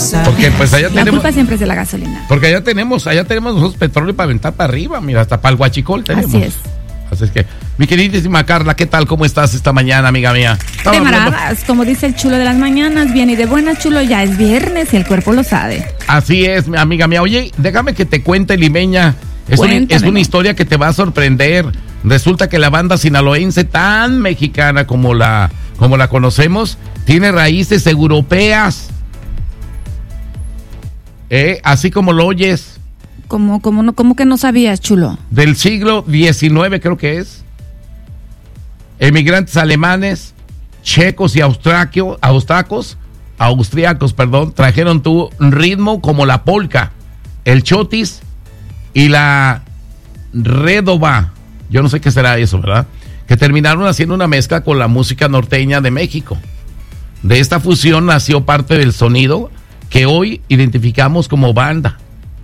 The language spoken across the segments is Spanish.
Porque pues allá la culpa siempre es de la gasolina. Porque allá tenemos nosotros petróleo para aventar para arriba, mira, hasta para el huachicol tenemos. Así es que, mi queridísima Carla, ¿qué tal? ¿Cómo estás esta mañana, amiga mía? De maradas, como dice el chulo de las mañanas, bien y de buenas, chulo, ya es viernes y el cuerpo lo sabe. Así es, amiga mía. Oye, déjame que te cuente, limeña, es una historia que te va a sorprender. Resulta que la banda sinaloense tan mexicana como la conocemos, tiene raíces europeas. Así como lo oyes. ¿Cómo que no sabías, chulo? Del siglo XIX creo que es. Emigrantes alemanes, checos y austriacos, trajeron tu ritmo como la polka, el chotis y la redova. Yo no sé qué será eso, ¿verdad? Que terminaron haciendo una mezcla con la música norteña de México. De esta fusión nació parte del sonido que hoy identificamos como banda.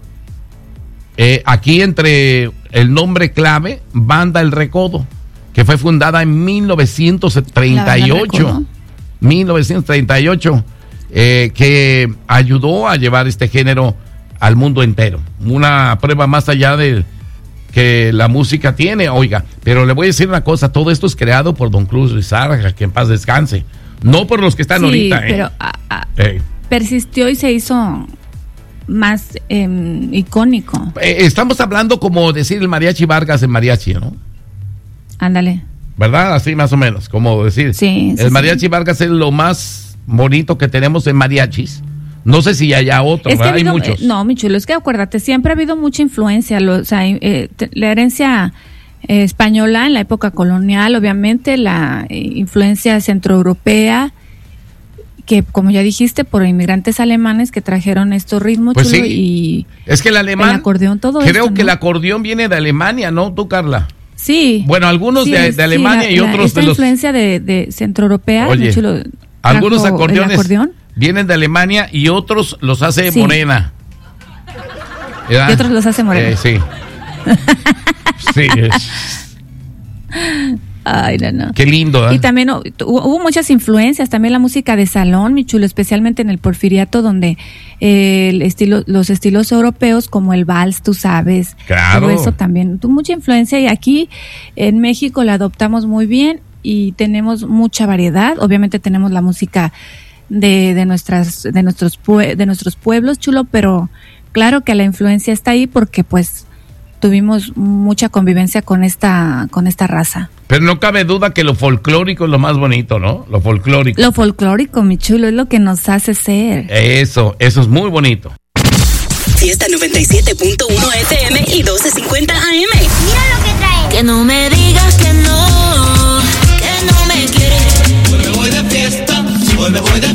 Aquí entre el nombre clave, Banda El Recodo, que fue fundada en 1938. 1938, que ayudó a llevar este género al mundo entero. Una prueba más allá de que la música tiene, oiga. Pero le voy a decir una cosa, todo esto es creado por Don Cruz Lizárraga, que en paz descanse. No por los que están ahorita. Pero persistió y se hizo más icónico. Estamos hablando como decir el Mariachi Vargas en mariachi, ¿no? Ándale. ¿Verdad? Así más o menos, como decir. Sí, el Mariachi Vargas es lo más bonito que tenemos en mariachis. No sé si haya otro, ¿verdad? Hay muchos. No, mi chulo, es que acuérdate, siempre ha habido mucha influencia, la herencia española en la época colonial, obviamente, la influencia centroeuropea, que como ya dijiste, por inmigrantes alemanes que trajeron estos ritmos, pues chulo, sí. y es que el alemán, el acordeón, todo creo esto, que ¿no? el acordeón viene de Alemania, ¿no? ¿Tú, Carla? Sí. Bueno, algunos de Alemania y otros esta de los... influencia de centroeuropea. Oye, chulo, algunos acordeones vienen de Alemania y otros los hace Morena. ¿Verdad? Y otros los hace Morena. Sí. Sí. Ay, no. Qué lindo, ¿eh? Y también hubo muchas influencias, también la música de salón, mi chulo, especialmente en el Porfiriato, donde los estilos europeos, como el vals, tú sabes, claro, todo eso también tuvo mucha influencia, y aquí en México la adoptamos muy bien y tenemos mucha variedad. Obviamente tenemos la música de nuestros pueblos, chulo, pero claro que la influencia está ahí porque pues tuvimos mucha convivencia con esta raza. Pero no cabe duda que lo folclórico es lo más bonito, ¿no? Lo folclórico. Lo folclórico, mi chulo, es lo que nos hace ser. Eso es muy bonito. Fiesta 97.1 FM y 1250 AM. Mira lo que trae. Que no me digas que no me quieres. Hoy me voy de fiesta, hoy me voy de